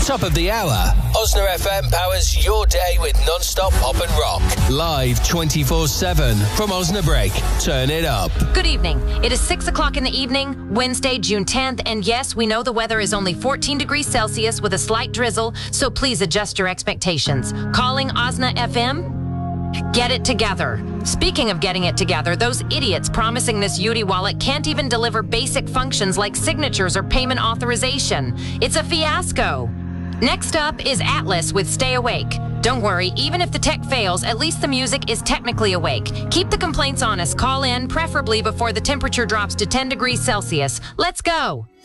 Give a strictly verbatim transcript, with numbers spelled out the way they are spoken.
Top of the hour. Osna F M powers your day with non-stop pop and rock. Live twenty-four seven from Osnabrück. Turn it up. Good evening. It is six o'clock in the evening, Wednesday, June tenth, and yes, we know the weather is only fourteen degrees Celsius with a slight drizzle, so please adjust your expectations. Calling Osna F M? Get it together. Speaking of getting it together, those idiots promising this Yudi wallet can't even deliver basic functions like signatures or payment authorization. It's a fiasco. Next up is Atlas with Stay Awake. Don't worry, even if the tech fails, at least the music is technically awake. Keep the complaints honest. Call in, preferably before the temperature drops to ten degrees Celsius. Let's go.